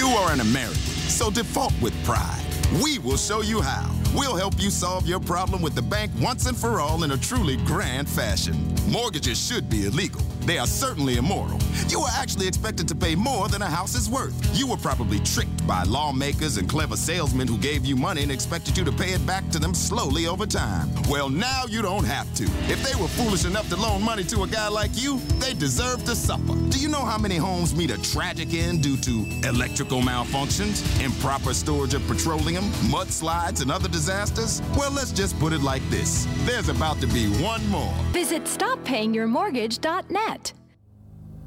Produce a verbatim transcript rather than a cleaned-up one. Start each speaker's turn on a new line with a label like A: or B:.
A: are an American, so default with pride. We will show you how. We'll help you solve your problem with the bank once and for all in a truly grand fashion. Mortgages should be illegal. They are certainly immoral. You are actually expected to pay more than a house is worth. You were probably tricked by lawmakers and clever salesmen who gave you money and expected you to pay it back to them slowly over time. Well, now you don't have to. If they were foolish enough to loan money to a guy like you, they deserve to suffer. Do you know how many homes meet a tragic end due to electrical malfunctions, improper storage of petroleum, mudslides, and other disasters? Well, let's just put it like this. There's about to be one more.
B: Visit stop paying your mortgage dot net.